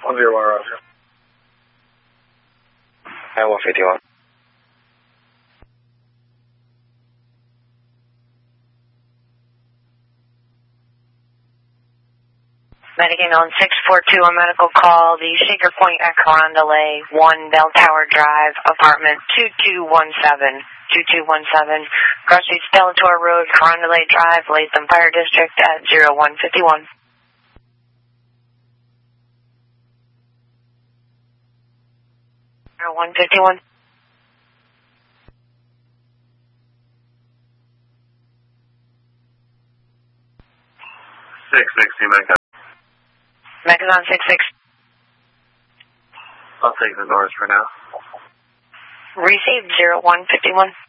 101, Roger. At 151. Medicaid on 642, a medical call, the Shaker Point at Carondelet, 1 Bell Tower Drive, apartment 2217. 2217, Cross Street, Stellator Road, Carondelet Drive, Latham Fire District at 0151. One 51. 660, Mecca. Mecca's on 66. I'll take the north for now. Received 0151.